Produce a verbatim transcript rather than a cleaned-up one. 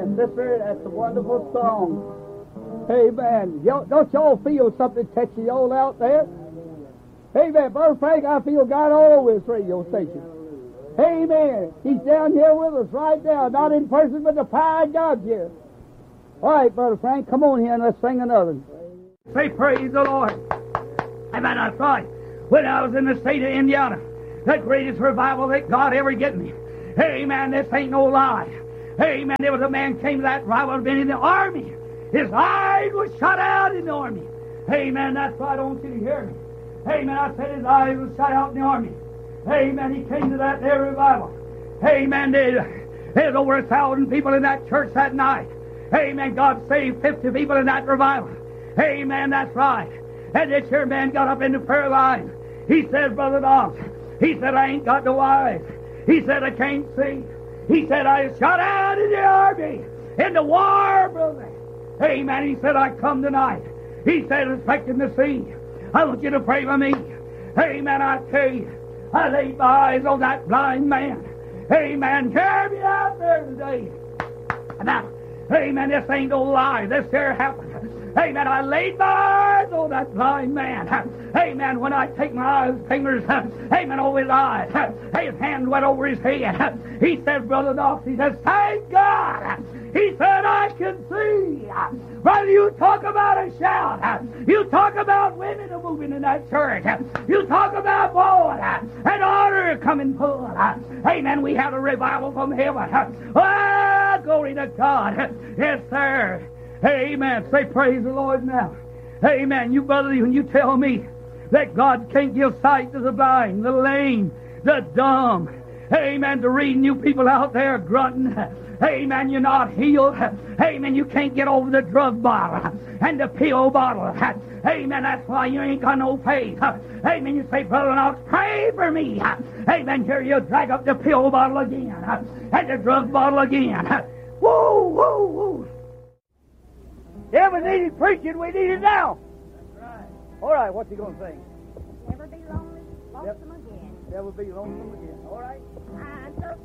Amen. Sister, that's a wonderful song. Amen. Y'all, don't y'all feel something touching y'all out there? Amen. Brother Frank, I feel God all over this radio station. Amen. He's down here with us right now. Not in person, but the power of God's here. All right, Brother Frank, come on here and let's sing another. Say praise the Lord. Amen. I thought when I was in the state of Indiana, the greatest revival that God ever get me. Amen. This ain't no lie. Amen. There was a man came to that revival, had been in the army. His eyes were shot out in the army. Amen. That's why I don't want you to hear me. Amen. I said his eyes were shot out in the army. Amen. He came to that there revival. Amen. There, there's over a thousand people in that church that night. Amen. God saved fifty people in that revival. Amen. That's right. And this here man got up in the prayer line. He said, Brother Dobbs, he said, I ain't got no eyes. He said, I can't see. He said, I was shot out in the army, in the war, brother. Amen. He said, I come tonight. He said, expecting to see. I want you to pray for me. Amen. I tell you, I laid my eyes on that blind man. Amen. Carry me out there today. Now, amen, this ain't no lie. This here happened. Amen. I laid my eyes on that blind man. Amen. When I take my eyes, fingers, amen, over his eyes, his hand went over his head. He said, Brother Knox, he said, thank God. He said, I can see. Brother, you talk about a shout. You talk about women moving in that church. You talk about boy and order coming full. Amen. We have a revival from heaven. Oh, glory to God. Yes, sir. Amen. Say praise the Lord now. Amen. You brother, when you tell me that God can't give sight to the blind, the lame, the dumb, amen, to reading you people out there grunting, amen, you're not healed, amen, you can't get over the drug bottle and the pill bottle, amen, that's why you ain't got no faith, amen, you say, Brother Knox, pray for me, amen, here you drag up the pill bottle again and the drug bottle again. Woo, woo, woo. Yeah, we needed preaching, we need it now. That's right. All right, what's he going to sing? Never be lonely, lonesome Yep. again. Never be lonesome again. All right. I'm so